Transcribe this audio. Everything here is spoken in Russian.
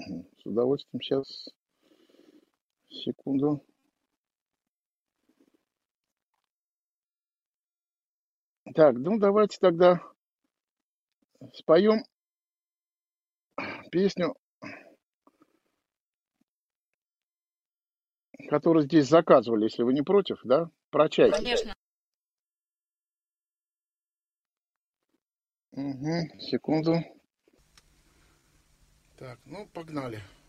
С удовольствием сейчас. Секунду. Так, ну давайте тогда споем песню, которую здесь заказывали, если вы не против, да? Про чайки. Конечно. Угу, секунду. Так, ну погнали.